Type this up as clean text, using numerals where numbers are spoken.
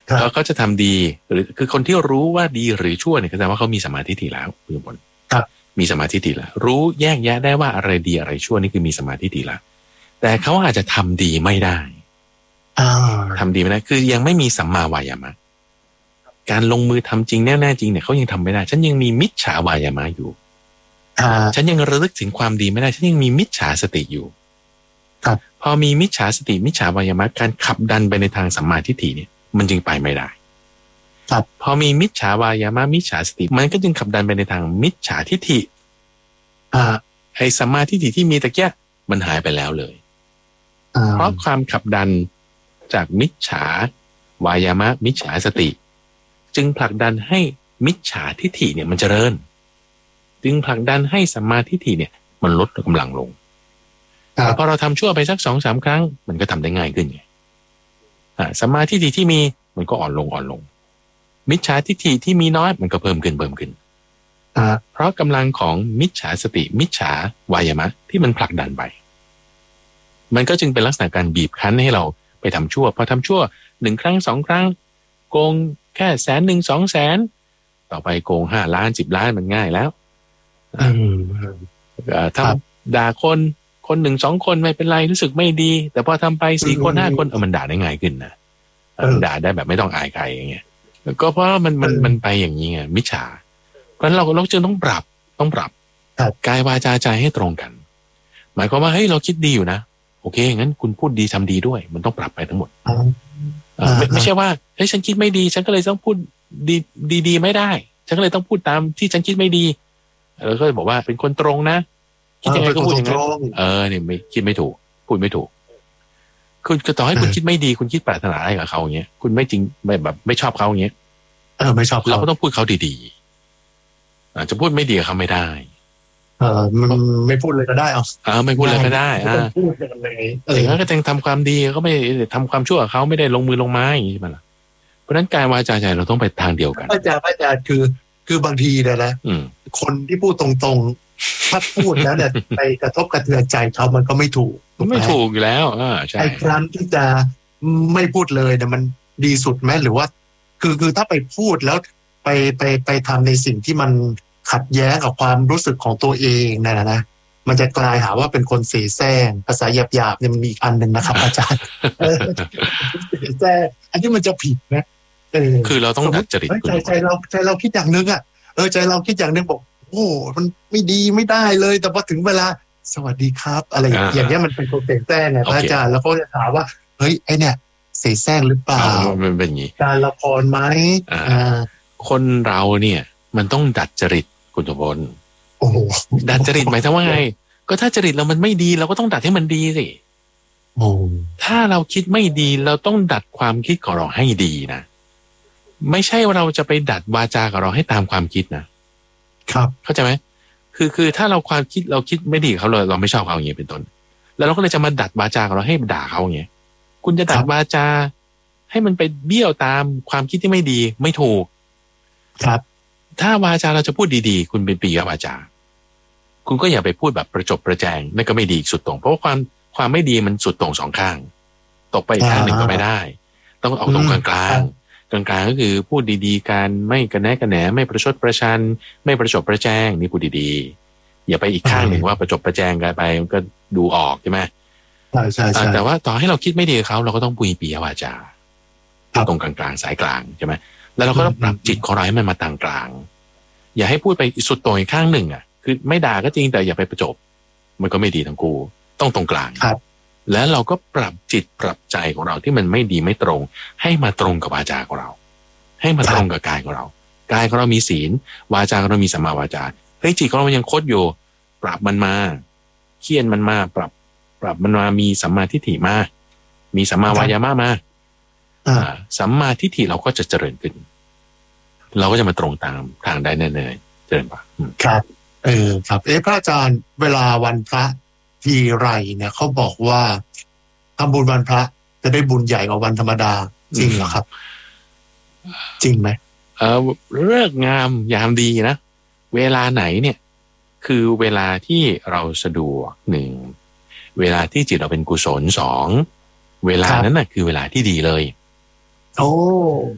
แล้วก็จะทำดีหรือคือคนที่รู้ว่าดีหรือชั่วเนี่ยแสดงว่าเขามีสมาธิแล้วคุณผลมีสมาธิแล้วรู้แยกแยะได้ว่าอะไรดีอะไรชั่วนี่คือมีสมาธิแล้วแต่เขาอาจจะทำดีไม่ได้ทำดีไม่ได้คือยังไม่มีสัมมาวายามะการลงมือทำจริงแน่ๆจริงเนี่ยเขายังทำไม่ได้ฉันยังมีมิจฉาวายามะอยู่ฉันยังระลึกถึงความดีไม่ได้ฉันยังมีมิจฉาสติอยู่พอมีมิจฉาสติมิจฉาวายามะการขับดันไปในทางสัมมาทิฏฐิเนี่ยมันจึงไปไม่ได้พอมีมิจฉาวายามะมิจฉาสติมันก็จึงขับดันไปในทางมิจฉาทิฏฐิไอ้สัมมาทิฏฐิที่มีตะเกียมันหายไปแล้วเลยเพราะความขับดันจากมิจฉาวายามะมิจฉาสติจึงผลักดันให้มิจฉาทิฏฐิเนี่ยมันเจริญจึงผลักดันให้สัมมาทิฏฐิเนี่ยมันลดกำลังลงแต่พอเราทำชั่วไปสัก 2-3 ครั้งมันก็ทำได้ง่ายขึ้นไงสัมมาทิฏฐิที่มีมันก็อ่อนลงมิจฉาทิฏฐิที่มีน้อยมันก็เพิ่มขึ้นเพราะกำลังของมิจฉาสติมิจฉาวายามะที่มันผลักดันไปมันก็จึงเป็นลักษณะการบีบคั้นให้เราไปทำชั่วพอทำชั่ว1 ครั้ง 2 ครั้งโกงแค่100,000 200,000ต่อไปโกง5 ล้าน10 ล้านมันง่ายแล้วทำด่าคน1 2 คนไม่เป็นไรรู้สึกไม่ดีแต่พอทำไป4 คน 5 คนมันด่าได้ง่ายขึ้นนะด่าได้แบบไม่ต้องอายใครอย่างเงี้ยก็เพราะมันไปอย่างนี้ไงมิจฉาเพราะฉะนั้นเราจึงต้องปรับกายวาจาใจให้ตรงกันหมายความว่าเฮ้ยเราคิดดีอยู่นะโอเคงั้นคุณพูดดีทำดีด้วยมันต้องปรับไปทั้งหมดไม่ใช่ว่าเฮ้ยฉันคิดไม่ดีฉันก็เลยต้องพูดดีไม่ได้ฉันก็เลยต้องพูดตามที่ฉันคิดไม่ดีแล้วก็บอกว่าเป็นคนตรงนะคิดยังไงก็พูดอย่างนั้นเนี่ยไม่คิดไม่ถูกพูดไม่ถูกคุณก็ต่อให้คุณคิดไม่ดีคุณคิดปรารถนาอะไรกับเขาอย่างเงี้ยคุณไม่จริงไม่ชอบเขาอย่างเงี้ยไม่ชอบเราก็ต้องพูดเขาดีๆจะพูดไม่ดีกับเขาไม่ได้มันไม่พูดเลยก็ได้ไม่พูดเลยก็ได้พูดเลยอย่างนั้นก็แต่งทำความดีก็ไม่ทำความชั่วกับเขาไม่ได้ลงมือลงไม้ใช่ไหมล่ะเพราะฉะนั้นกายวาจาใจเราต้องไปทางเดียวกันพระอาจารย์คือบางทีนะคนที่พูดตรงๆถ้าพูดแล้วเนี่ยไปกระทบกระเทือนใจเขามันก็ไม่ถูกอยู่แล้วใช่ไอ้ครั้งที่จะไม่พูดเลยเนี่ยมันดีสุดไหมหรือว่าคือถ้าไปพูดแล้วไปทำในสิ่งที่มันขัดแย้งกับความรู้สึกของตัวเองนะมันจะกลายหาว่าเป็นคนเสแสร้งภาษาหยาบๆเนี่ยมันมีอีกอันหนึ่งนะครับอาจารย์เสแสร้งอันนี้มันจะผิดนะคือเราต้องดัดจริตใจเราคิดอย่างนึงใจเราคิดอย่างนึงบอกโอ้มันไม่ดีไม่ได้เลยแต่พอถึงเวลาสวัสดีครับอะไรอย่างเงี้ยมันเป็นคนเสแสร้งนะอาจารย์แล้วก็จะถามว่าเฮ้ยไอเนี่ยเสแสร้งหรือเปล่ามันเป็นอย่างนี้การละครไหมคนเราเนี่ยมันต้องดัดจริตคุณสมบัติดัดจริตหมายถึงว่าไงก็ถ้าจริตเรามันไม่ดีเราก็ต้องดัดให้มันดีสิถ้าเราคิดไม่ดีเราต้องดัดความคิดของเราให้ดีนะไม่ใช่ว่าเราจะไปดัดวาจาของเราให้ตามความคิดนะครับเข้าใจไหมคือถ้าเราความคิดเราคิดไม่ดีเขาเราไม่ชอบเขาอย่างเงี้ยเป็นต้นแล้วเราก็เลยจะมาดัดวาจาของเราให้ด่าเขาอย่างเงี้ยคุณจะดัดวาจาให้มันไปเบี้ยวตามความคิดที่ไม่ดีไม่ถูกครับถ้าวาจาเราจะพูดดีๆคุณเป็นปีกวาจาคุณก็อย่าไปพูดแบบประจบประแจงนั่นก็ไม่ดีสุดตรงเพราะว่าความไม่ดีมันสุดตรง2 ข้างตกไปอีกข้างหนึ่งก็ไม่ได้ต้องเอาตรงกลางก็คือพูดดีๆการไม่กระแนะกระแหนไม่ประชดประชันไม่ประจบประแจงนี่พูดดีๆอย่าไปอีกข้างหนึ่งว่าประจบประแจงกันไปมันก็ดูออกใช่ไหมใช่แต่ว่าต่อให้เราคิดไม่ดีกับเขาเราก็ต้องปีวาจาตรงกลางๆสายกลางใช่ไหมแล้วเราก็ต้องปรับจิตของเราให้มันมาต่างกลางอย่าให้พูดไปสุดตรงอีกข้างหนึ่งคือไม่ด่าก็จริงแต่อย่าไปประจบมันก็ไม่ดีทั้งคู่ต้องตรงกลางแล้วเราก็ปรับจิตปรับใจของเราที่มันไม่ดีไม่ตรงให้มาตรงกับวาจาของเราให้มาตรงกับกายของเรากายของเรามีศีลวาจาของเรามีสัมมาวาจาเฮ้ยจิตของเรายังคดอยู่ปรับมันมาเคี่ยนมันมาปรับมันมามีสัมมาทิฏฐิมามีสัมมาวายามะมาสัมมาทิฏฐิเราก็จะเจริญขึ้นเราก็จะมาตรงตามทางได้แน่ๆเจริญป่ะครับครับพระอาจารย์เวลาวันพระทีไรเนี่ยเขาบอกว่าทำบุญวันพระจะได้บุญใหญ่กว่าวันธรรมดาจริงเหรอครับจริงไหมฤกษ์งามยามดีนะเวลาไหนเนี่ยคือเวลาที่เราสะดวก1เวลาที่จิตเราเป็นกุศล2เวลานั้นน่ะคือเวลาที่ดีเลยโอ้